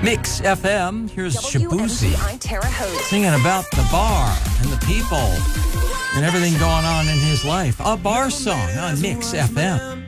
Mix FM, here's Shabuzi WMCI Terre Haute. singing about the bar and the people and everything going on in his life. A bar song on Mix FM.